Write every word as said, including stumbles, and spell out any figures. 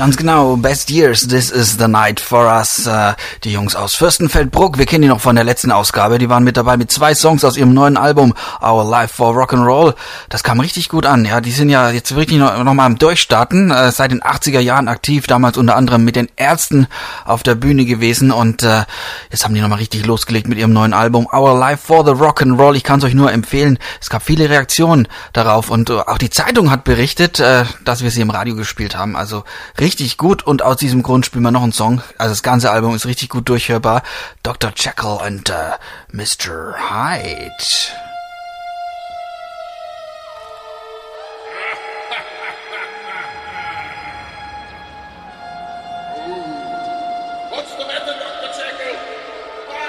Ganz genau, Best Years, This is the Night for Us. Äh, die Jungs aus Fürstenfeldbruck, wir kennen die noch von der letzten Ausgabe, die waren mit dabei mit zwei Songs aus ihrem neuen Album Our Life for Rock'n'Roll. Das kam richtig gut an, ja, die sind ja jetzt wirklich noch, noch mal am Durchstarten, äh, seit den achtziger Jahren aktiv, damals unter anderem mit den Ärzten auf der Bühne gewesen und äh, jetzt haben die noch mal richtig losgelegt mit ihrem neuen Album Our Life for the Rock'n'Roll. Ich kann es euch nur empfehlen, es gab viele Reaktionen darauf und äh, auch die Zeitung hat berichtet, äh, dass wir sie im Radio gespielt haben, also richtig gut und aus diesem Grund spielen wir noch einen Song. Also das ganze Album ist richtig gut durchhörbar. Doktor Jekyll und uh, Mister Hyde.